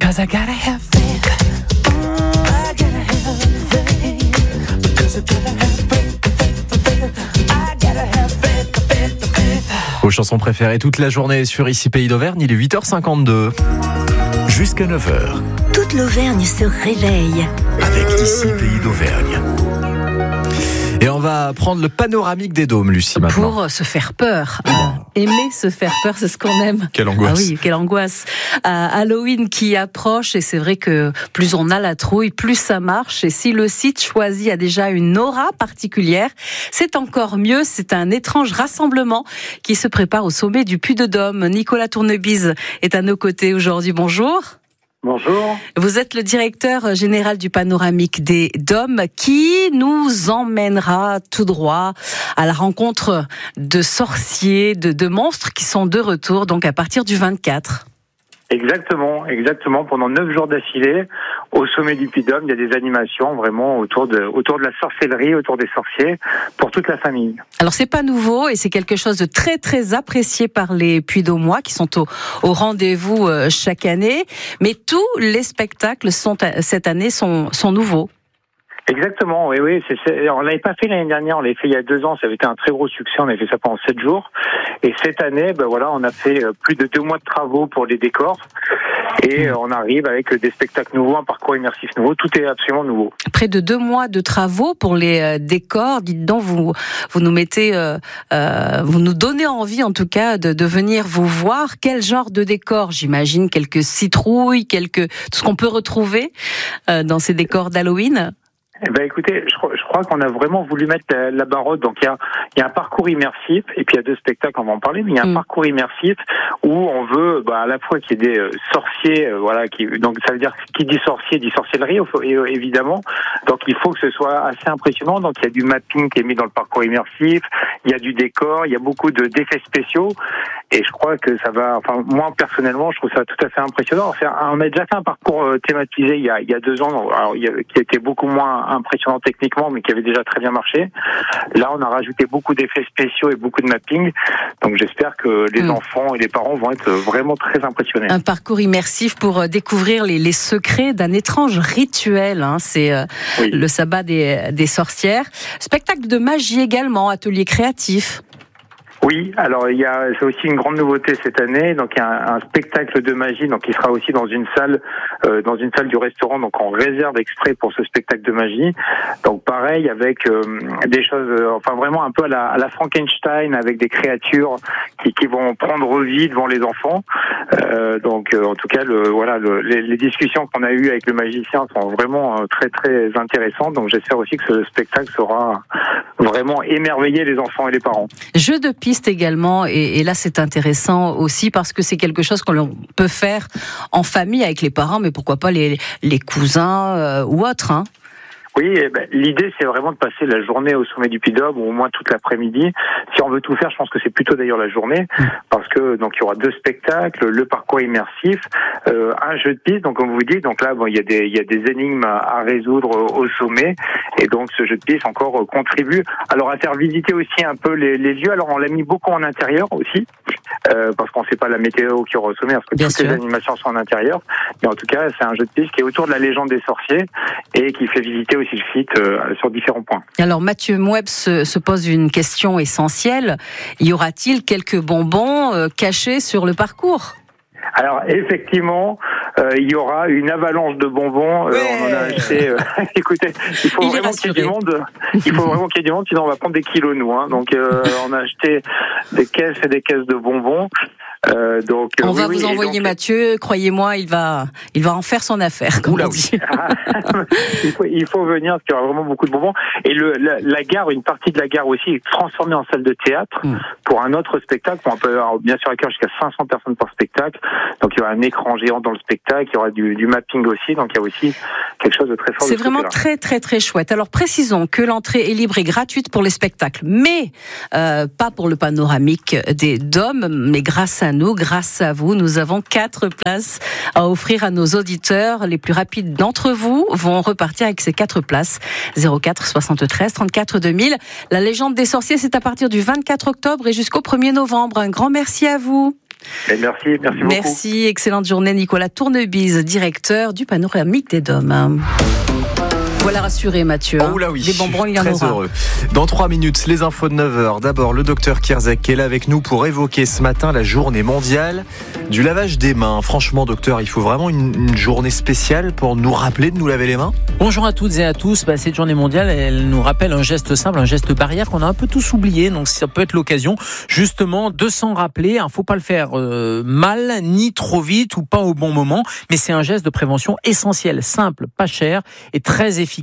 Because I gotta have faith. I gotta have faith. Because I gotta have faith. I gotta have faith. Vos chansons préférées toute la journée sur Ici Pays d'Auvergne, il est 8h52. Jusqu'à 9h, Toute l'Auvergne se réveille. avec Ici Pays d'Auvergne. Et on va prendre le panoramique des dômes, Lucie, maintenant. Pour se faire peur. Aimer se faire peur, c'est ce qu'on aime. Quelle angoisse. Ah oui, quelle angoisse. Halloween qui approche, et c'est vrai que plus on a la trouille, plus ça marche. Et si le site choisi a déjà une aura particulière, c'est encore mieux. C'est un étrange rassemblement qui se prépare au sommet du Puy-de-Dôme. Nicolas Tournebise est à nos côtés aujourd'hui. Bonjour. Bonjour. Vous êtes le directeur général du panoramique des Dômes qui nous emmènera tout droit à la rencontre de sorciers, de monstres qui sont de retour donc à partir du 24. Exactement. Pendant 9 jours d'affilée, au sommet du Puy-de-Dôme, il y a des animations vraiment autour de la sorcellerie, autour des sorciers, pour toute la famille. Alors c'est pas nouveau et c'est quelque chose de très très apprécié par les Puy-de-Dômois qui sont au rendez-vous chaque année. Mais tous les spectacles cette année sont nouveaux. Exactement, oui. On l'avait pas fait l'année dernière, on l'avait fait il y a 2 ans, ça avait été un très gros succès, on avait fait ça pendant 7 jours. Et cette année, on a fait plus de 2 mois de travaux pour les décors. Et on arrive avec des spectacles nouveaux, un parcours immersif nouveau, tout est absolument nouveau. Près de 2 mois de travaux pour les décors, dites donc, vous nous mettez, vous nous donnez envie en tout cas de venir vous voir. Quel genre de décor? J'imagine quelques citrouilles, tout ce qu'on peut retrouver dans ces décors d'Halloween. Écoutez, je crois qu'on a vraiment voulu mettre la barre haute. Donc il y a un parcours immersif et puis il y a 2 spectacles, on va en parler, mais il y a un parcours immersif où on veut à la fois qu'il y ait des sorciers, donc ça veut dire qui dit sorcier dit sorcellerie évidemment. Donc il faut que ce soit assez impressionnant. Donc il y a du mapping qui est mis dans le parcours immersif, il y a du décor, il y a beaucoup d'effets spéciaux et je crois que ça va. Enfin moi personnellement, je trouve ça tout à fait impressionnant. On a déjà fait un parcours thématisé il y a 2 ans, qui était beaucoup moins impressionnant techniquement, mais qui avait déjà très bien marché. Là, on a rajouté beaucoup d'effets spéciaux et beaucoup de mapping. Donc, j'espère que les enfants et les parents vont être vraiment très impressionnés. Un parcours immersif pour découvrir les secrets d'un étrange rituel. C'est le sabbat des sorcières. Spectacle de magie également, atelier créatif. Oui, alors c'est aussi une grande nouveauté cette année. Donc il y a un spectacle de magie, donc il sera aussi dans une salle du restaurant. Donc on réserve exprès pour ce spectacle de magie. Donc pareil avec des choses, vraiment un peu à la Frankenstein, avec des créatures qui vont prendre vie devant les enfants. En tout cas les discussions qu'on a eues avec le magicien sont vraiment très très intéressantes. Donc j'espère aussi que ce spectacle saura vraiment émerveiller les enfants et les parents. Jeu de piste également, et là c'est intéressant aussi parce que c'est quelque chose qu'on peut faire en famille avec les parents, mais pourquoi pas les cousins ou autres. Oui, l'idée c'est vraiment de passer la journée au sommet du Puy-de-Dôme, ou au moins toute l'après-midi. Si on veut tout faire, je pense que c'est plutôt d'ailleurs la journée, parce que donc il y aura 2 spectacles, le parcours immersif, un jeu de piste. Donc comme vous dites, donc là il y a des énigmes à résoudre au sommet, et donc ce jeu de piste encore contribue. Alors à faire visiter aussi un peu les lieux. Alors on l'a mis beaucoup en intérieur aussi, parce qu'on ne sait pas la météo qu'il y aura au sommet, parce que toutes les animations sont en intérieur. Mais en tout cas, c'est un jeu de piste qui est autour de la légende des sorciers et qui fait visiter aussi le site sur différents points. Alors Mathieu Moueb se pose une question essentielle. Y aura-t-il quelques bonbons cachés sur le parcours ? Alors effectivement, il y aura une avalanche de bonbons. On en a acheté. Écoutez, il faut vraiment qu'il y ait du monde. Sinon on va prendre des kilos nous. Donc on a acheté des caisses et des caisses de bonbons. On va vous envoyer Mathieu, croyez-moi, il va en faire son affaire, comme on dit. il faut venir parce qu'il y aura vraiment beaucoup de bonbons. Et la gare, une partie de la gare aussi est transformée en salle de théâtre pour un autre spectacle. On peut avoir, bien sûr, accueillir jusqu'à 500 personnes par spectacle. Donc il y aura un écran géant dans le spectacle, il y aura du mapping aussi. Donc il y a aussi quelque chose de très fort. C'est vraiment très très très chouette. Alors précisons que l'entrée est libre et gratuite pour les spectacles, mais pas pour le panoramique des Dômes, mais grâce à vous, nous avons 4 places à offrir à nos auditeurs. Les plus rapides d'entre vous vont repartir avec ces 4 places. 04 73 34 2000. La légende des sorciers, c'est à partir du 24 octobre et jusqu'au 1er novembre. Un grand merci à vous. Et merci beaucoup. Merci, excellente journée Nicolas Tournebise, directeur du Panoramique des Dômes. Voilà rassuré Mathieu. Oh là oui, des bonbons, il y en très aura. heureux. Dans 3 minutes, les infos de 9h. D'abord, le docteur Kierzek qui est là avec nous pour évoquer ce matin la journée mondiale du lavage des mains. Franchement, docteur, il faut vraiment une journée spéciale pour nous rappeler de nous laver les mains. Bonjour à toutes et à tous. Cette journée mondiale, elle nous rappelle un geste simple, un geste barrière qu'on a un peu tous oublié. Donc ça peut être l'occasion justement de s'en rappeler. Il ne faut pas le faire mal, ni trop vite ou pas au bon moment. Mais c'est un geste de prévention essentiel, simple, pas cher et très efficace.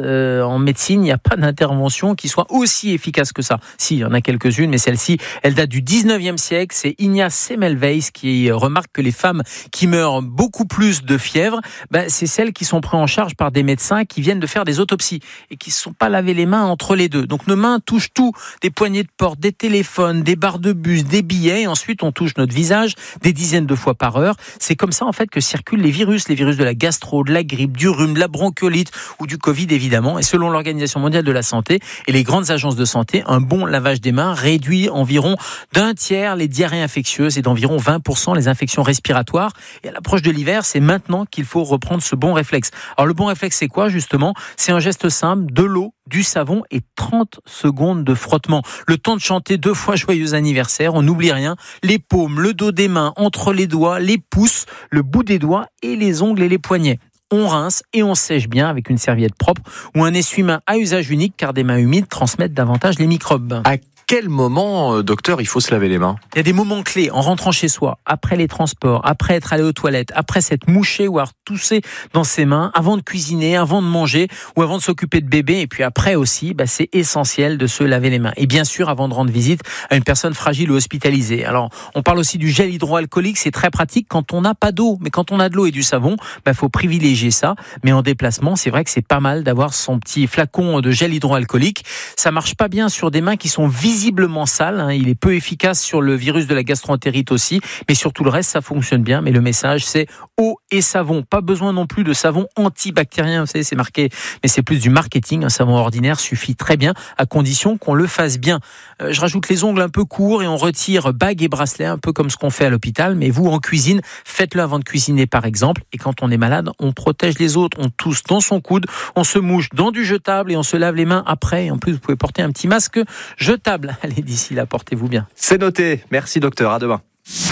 En médecine, il n'y a pas d'intervention qui soit aussi efficace que ça. Si, il y en a quelques-unes, mais celle-ci, elle date du 19e siècle. C'est Ignaz Semmelweis qui remarque que les femmes qui meurent beaucoup plus de fièvre, c'est celles qui sont prises en charge par des médecins qui viennent de faire des autopsies et qui ne se sont pas lavé les mains entre les deux. Donc nos mains touchent tout, des poignées de porte, des téléphones, des barres de bus, des billets, et ensuite on touche notre visage des dizaines de fois par heure. C'est comme ça en fait que circulent les virus de la gastro, de la grippe, du rhume, de la bronchiolite ou du Covid évidemment. Et selon l'Organisation mondiale de la santé et les grandes agences de santé, un bon lavage des mains réduit environ d'un tiers les diarrhées infectieuses et d'environ 20% les infections respiratoires. Et à l'approche de l'hiver, c'est maintenant qu'il faut reprendre ce bon réflexe. Alors le bon réflexe, c'est quoi justement ? C'est un geste simple, de l'eau, du savon et 30 secondes de frottement. Le temps de chanter 2 fois joyeux anniversaire, on n'oublie rien. Les paumes, le dos des mains, entre les doigts, les pouces, le bout des doigts et les ongles et les poignets. On rince et on sèche bien avec une serviette propre ou un essuie-main à usage unique car des mains humides transmettent davantage les microbes. À quel moment, docteur, il faut se laver les mains ? Il y a des moments clés en rentrant chez soi, après les transports, après être allé aux toilettes, après s'être mouché ou avoir toussé dans ses mains, avant de cuisiner, avant de manger ou avant de s'occuper de bébé. Et puis après aussi, c'est essentiel de se laver les mains. Et bien sûr, avant de rendre visite à une personne fragile ou hospitalisée. Alors, on parle aussi du gel hydroalcoolique. C'est très pratique quand on n'a pas d'eau. Mais quand on a de l'eau et du savon, faut privilégier ça. Mais en déplacement, c'est vrai que c'est pas mal d'avoir son petit flacon de gel hydroalcoolique. Ça marche pas bien sur des mains qui sont visiblement sale, il est peu efficace sur le virus de la gastroentérite aussi, mais sur tout le reste ça fonctionne bien. Mais le message c'est eau et savon, pas besoin non plus de savon antibactérien, vous savez c'est marqué, mais c'est plus du marketing. Un savon ordinaire suffit très bien à condition qu'on le fasse bien. Je rajoute les ongles un peu courts et on retire bagues et bracelets un peu comme ce qu'on fait à l'hôpital, mais vous en cuisine, faites-le avant de cuisiner par exemple. Et quand on est malade, on protège les autres, on tousse dans son coude, on se mouche dans du jetable et on se lave les mains après. Et en plus vous pouvez porter un petit masque jetable. Allez, d'ici là, portez-vous bien. C'est noté. Merci docteur, à demain.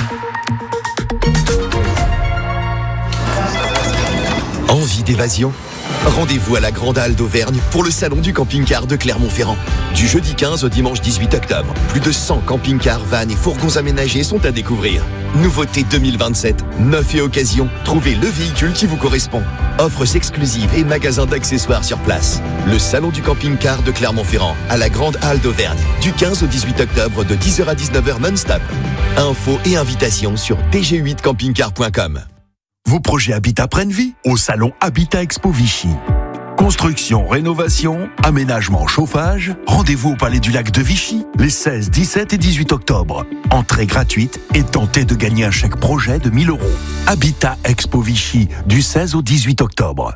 Envie d'évasion ? Rendez-vous à la Grande Halle d'Auvergne pour le salon du camping-car de Clermont-Ferrand. Du jeudi 15 au dimanche 18 octobre, plus de 100 camping-cars, vannes et fourgons aménagés sont à découvrir. Nouveauté 2027, neuf et occasion, trouvez le véhicule qui vous correspond. Offres exclusives et magasins d'accessoires sur place. Le salon du camping-car de Clermont-Ferrand à la Grande Halle d'Auvergne, du 15 au 18 octobre de 10h à 19h non-stop. Infos et invitations sur tg8campingcar.com. Vos projets Habitat prennent vie au salon Habitat Expo Vichy. Construction, rénovation, aménagement, chauffage. Rendez-vous au Palais du Lac de Vichy les 16, 17 et 18 octobre. Entrée gratuite et tentez de gagner un chèque projet de 1 000 €. Habitat Expo Vichy du 16 au 18 octobre.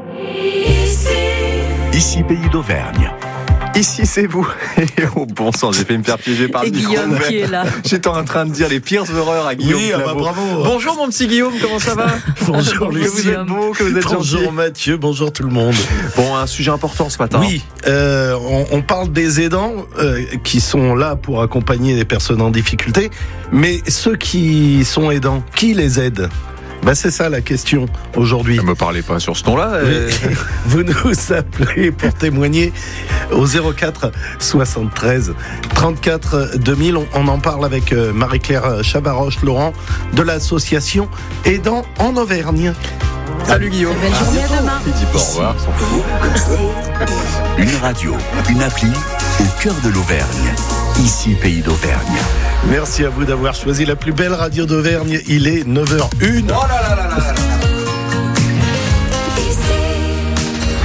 Ici Pays d'Auvergne. Ici, c'est vous. Et oh, bon sang, j'ai fait me faire piéger par et le micro. Guillaume qui est là. J'étais en train de dire les pires horreurs à Guillaume. Oui, Claveau. bravo. Bonjour mon petit Guillaume, comment ça va? Bonjour Que vous êtes beau, que vous êtes gentil. Bonjour Mathieu, bonjour tout le monde. Bon, un sujet important ce matin. Oui, on parle des aidants qui sont là pour accompagner les personnes en difficulté, mais ceux qui sont aidants, qui les aide ? C'est ça la question aujourd'hui. Ne me parlez pas sur ce ton-là. Vous nous appelez pour témoigner au 04 73 34 2000. On en parle avec Marie-Claire Chavaroche-Laurent de l'association Aidants en Auvergne. Salut Guillaume. Belle journée à demain. Il dit pas au revoir, s'en fout. Une radio, une appli au cœur de l'Auvergne. Ici Pays d'Auvergne. Merci à vous d'avoir choisi la plus belle radio d'Auvergne. Il est 9h01. Oh là là là là là.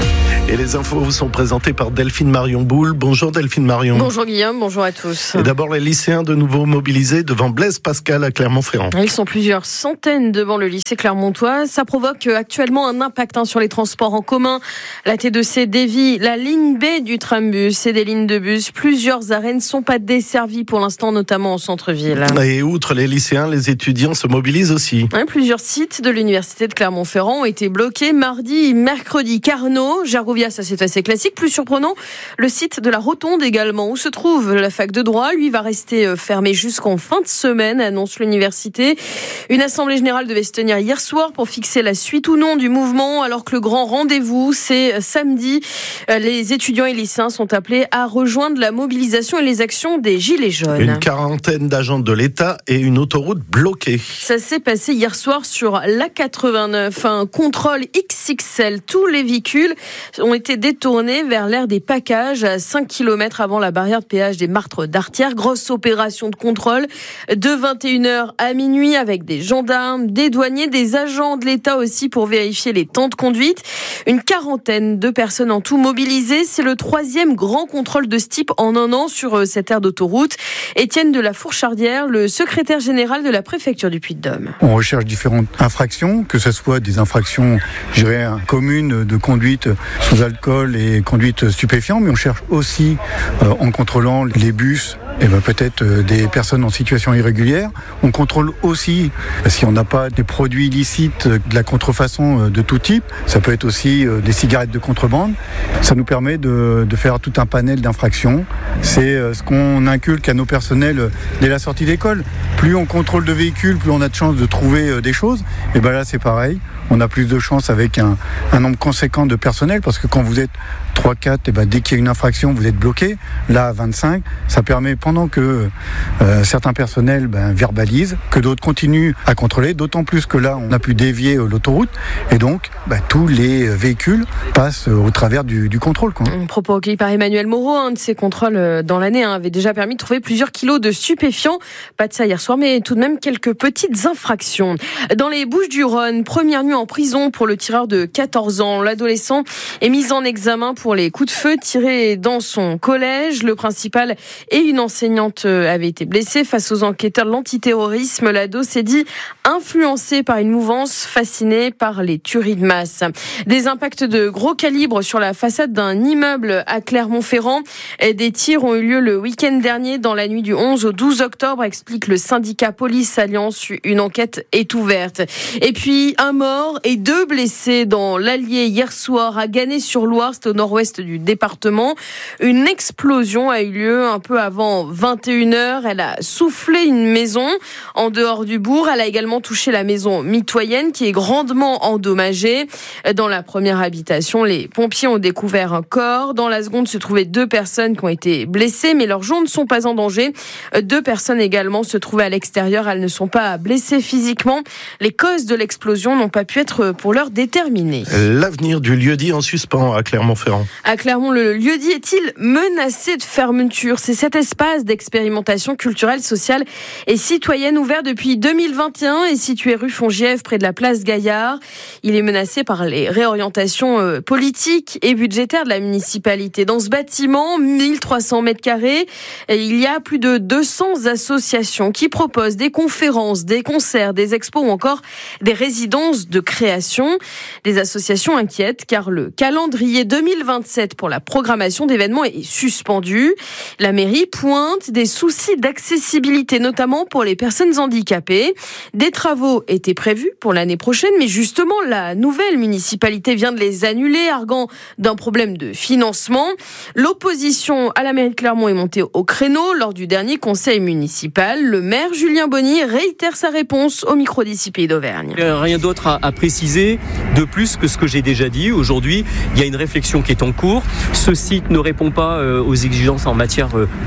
Et les infos vous sont présentées par Delphine Marion Boule. Bonjour Delphine Marion. Bonjour Guillaume, bonjour à tous. Et d'abord les lycéens de nouveau mobilisés devant Blaise Pascal à Clermont-Ferrand. Ils sont plusieurs centaines devant le lycée clermontois. Ça provoque actuellement un impact sur les transports en commun. La T2C dévie la ligne B du trambus et des lignes de bus. Plusieurs arrêts ne sont pas desservis pour l'instant, notamment en centre-ville. Et outre les lycéens, les étudiants se mobilisent aussi. Plusieurs sites de l'université de Clermont-Ferrand ont été bloqués mardi et mercredi. Carnot, Gergovia, ça c'est assez classique. Plus surprenant, le site de la Rotonde également, où se trouve la fac de droit. Lui va rester fermé jusqu'en fin de semaine, annonce l'université. Une assemblée générale devait se tenir hier soir pour fixer la suite ou non du mouvement, alors que le grand rendez-vous, c'est samedi. Les étudiants et lycéens sont appelés à rejoindre la mobilisation et les actions des Gilets jaunes. Une quarantaine d'agents de l'État et une autoroute bloquée. Ça s'est passé hier soir sur l'A89. Un contrôle XXL. Tous les véhicules ont été détournés vers l'aire des packages à 5 km avant la barrière de péage des Martres d'Artière. Grosse opération de contrôle de 21h à minuit avec des gendarmes, des douaniers, des agents de l'État aussi pour vérifier les temps de conduite. Une quarantaine de personnes en tout mobilisées. C'est le 3e grand contrôle de ce type en un an sur cette aire d'autoroute. Étienne de la Fourchardière, le secrétaire général de la préfecture du Puy-de-Dôme. On recherche différentes infractions, que ce soit des infractions, je dirais, communes de conduite sous alcool et conduite stupéfiante, mais on cherche aussi, en contrôlant les bus, peut-être des personnes en situation irrégulière. On contrôle aussi si on n'a pas des produits illicites, de la contrefaçon de tout type. Ça peut être aussi des cigarettes de contrebande. Ça nous permet de faire tout un panel d'infractions. C'est ce qu'on inculque à nos personnels dès la sortie d'école. Plus on contrôle de véhicules, plus on a de chances de trouver des choses. Et là c'est pareil. On a plus de chances avec un nombre conséquent de personnel, parce que quand vous êtes 3-4, dès qu'il y a une infraction, vous êtes bloqué. Là, à 25, ça permet, pendant que certains personnels verbalisent, que d'autres continuent à contrôler, d'autant plus que là, on a pu dévier l'autoroute, et donc tous les véhicules passent au travers du contrôle. Un propos recueilli par Emmanuel Moreau. Un de ces contrôles dans l'année avait déjà permis de trouver plusieurs kilos de stupéfiants. Pas de ça hier soir, mais tout de même quelques petites infractions. Dans les Bouches-du-Rhône, première nuit en prison pour le tireur de 14 ans. L'adolescent est mis en examen pour les coups de feu tirés dans son collège. Le principal et une enseignante avaient été blessés. Face aux enquêteurs de l'antiterrorisme, l'ado s'est dit influencé par une mouvance fascinée par les tueries de masse. Des impacts de gros calibre sur la façade d'un immeuble à Clermont-Ferrand. Des tirs ont eu lieu le week-end dernier dans la nuit du 11 au 12 octobre, explique le syndicat Police Alliance. Une enquête est ouverte. Et puis un mort et 2 blessés dans l'Allier hier soir à Ganay-sur-Loire, c'est au nord-ouest du département. Une explosion a eu lieu un peu avant 21h. Elle a soufflé une maison en dehors du bourg. Elle a également touché la maison mitoyenne qui est grandement endommagée. Dans la première habitation, les pompiers ont découvert un corps. Dans la seconde se trouvaient 2 personnes qui ont été blessées, mais leurs gens ne sont pas en danger. 2 personnes également se trouvaient à l'extérieur. Elles ne sont pas blessées physiquement. Les causes de l'explosion n'ont pas pu être pour l'heure déterminées. L'avenir du lieu-dit en suspens à Clermont-Ferrand. À Clermont, le lieu-dit est-il menacé de fermeture ? C'est cet espace d'expérimentation culturelle, sociale et citoyenne ouvert depuis 2021 et situé rue Fongièvre près de la place Gaillard. Il est menacé par les réorientations politiques et budgétaires de la municipalité. Dans ce bâtiment, 1300 mètres carrés, il y a plus de 200 associations qui proposent des conférences, des concerts, des expos ou encore des résidences de création. Des associations inquiètes car le calendrier 2027 pour la programmation d'événements est suspendu. La mairie pointe des soucis d'accessibilité, notamment pour les personnes handicapées. Des travaux étaient prévus pour l'année prochaine, mais justement, la nouvelle municipalité vient de les annuler, arguant d'un problème de financement. L'opposition à la mairie de Clermont est montée au créneau lors du dernier conseil municipal. Le maire Julien Bonny réitère sa réponse au micro d'ici Pays d'Auvergne. Rien d'autre à préciser de plus que ce que j'ai déjà dit. Aujourd'hui, il y a une réflexion qui est en cours. Ce site ne répond pas aux exigences en matière de sécurité.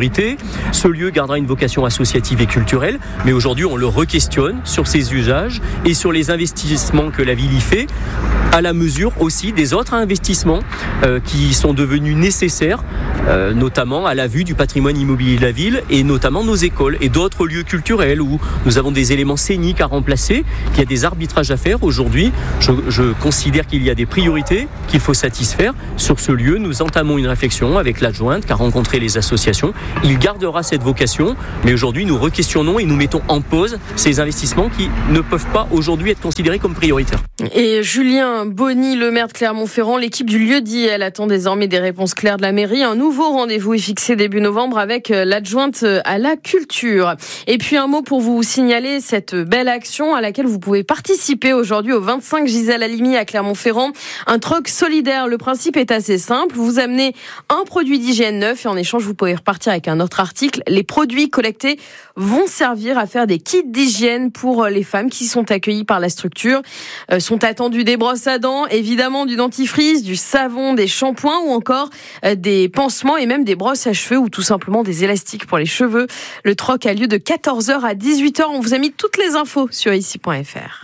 sécurité. Ce lieu gardera une vocation associative et culturelle, mais aujourd'hui on le re-questionne sur ses usages et sur les investissements que la ville y fait, à la mesure aussi des autres investissements qui sont devenus nécessaires, notamment à la vue du patrimoine immobilier de la ville et notamment nos écoles et d'autres lieux culturels où nous avons des éléments scéniques à remplacer, qu'il y a des arbitrages à faire. Aujourd'hui, je considère qu'il y a des priorités qu'il faut satisfaire. Sur ce lieu, nous entamons une réflexion avec l'adjointe qui a rencontré les associations. Il gardera cette vocation, mais aujourd'hui, nous re-questionnons et nous mettons en pause ces investissements qui ne peuvent pas aujourd'hui être considérés comme prioritaires. Et Julien Bonny, le maire de Clermont-Ferrand, l'équipe du lieu-dit, elle attend désormais des réponses claires de la mairie. Un nouveau rendez-vous est fixé début novembre avec l'adjointe à la culture. Et puis un mot pour vous signaler cette belle action à laquelle vous pouvez participer aujourd'hui au 25 Gisèle Halimi à Clermont-Ferrand. Un troc solidaire. Le principe est assez simple. Vous amenez un produit d'hygiène neuf et en échange, vous pouvez repartir avec un autre article. Les produits collectés vont servir à faire des kits d'hygiène pour les femmes qui sont accueillies par la structure. Sont attendus des brosses à dents, évidemment du dentifrice, du savon, des shampoings ou encore des pansements et même des brosses à cheveux ou tout simplement des élastiques pour les cheveux. Le troc a lieu de 14h à 18h. On vous a mis toutes les infos sur ici.fr.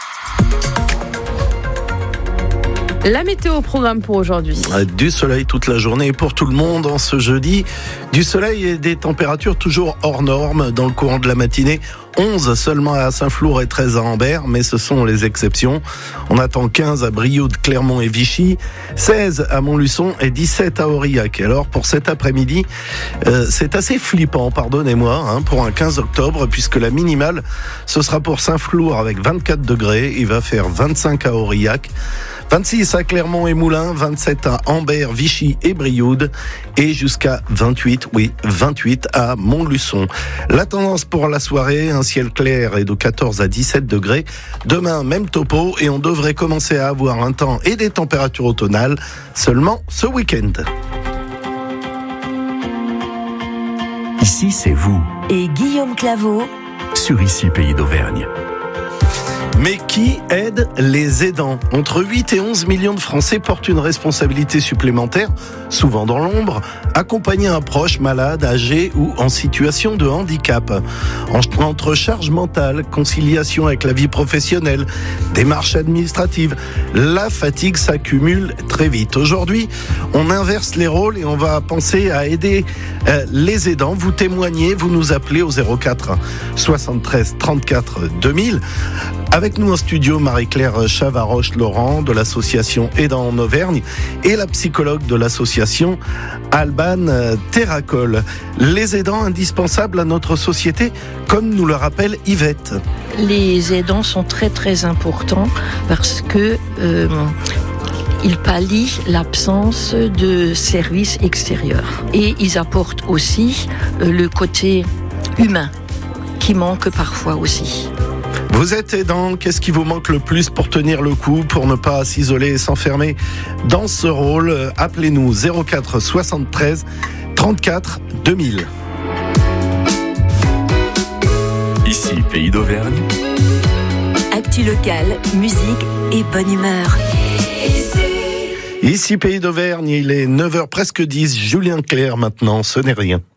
La météo au programme pour aujourd'hui. Du soleil toute la journée pour tout le monde en ce jeudi. Du soleil et des températures toujours hors normes dans le courant de la matinée. 11 seulement à Saint-Flour et 13 à Ambert, mais ce sont les exceptions. On attend 15 à Brioude, Clermont et Vichy, 16 à Montluçon et 17 à Aurillac. Alors pour cet après-midi, c'est assez flippant, pardonnez-moi, pour un 15 octobre, puisque la minimale, ce sera pour Saint-Flour avec 24 degrés. Il va faire 25 à Aurillac. 26 à Clermont et Moulins, 27 à Ambert, Vichy et Brioude et jusqu'à 28 à Montluçon. La tendance pour la soirée, un ciel clair et de 14 à 17 degrés. Demain, même topo et on devrait commencer à avoir un temps et des températures automnales seulement ce week-end. Ici, c'est vous, Et Guillaume Claveau sur Ici Pays d'Auvergne. Mais qui aide les aidants ? Entre 8 et 11 millions de Français portent une responsabilité supplémentaire, souvent dans l'ombre, accompagner un proche malade, âgé ou en situation de handicap. Entre charge mentale, conciliation avec la vie professionnelle, démarches administratives, la fatigue s'accumule très vite. Aujourd'hui, on inverse les rôles et on va penser à aider les aidants. Vous témoignez, vous nous appelez au 04 73 34 2000. Avec nous en studio, Marie-Claire Chavaroche-Laurent de l'association Aidants en Auvergne et la psychologue de l'association Alban Terracol. Les aidants indispensables à notre société, comme nous le rappelle Yvette. Les aidants sont très très importants parce que ils pallient l'absence de services extérieurs et ils apportent aussi le côté humain qui manque parfois aussi. Vous êtes aidant, qu'est-ce qui vous manque le plus pour tenir le coup, pour ne pas s'isoler et s'enfermer dans ce rôle ? Appelez-nous 04 73 34 2000. Ici Pays d'Auvergne. Actu locale, musique et bonne humeur. Ici Pays d'Auvergne, il est 9h presque 10. Julien Clerc maintenant, ce n'est rien.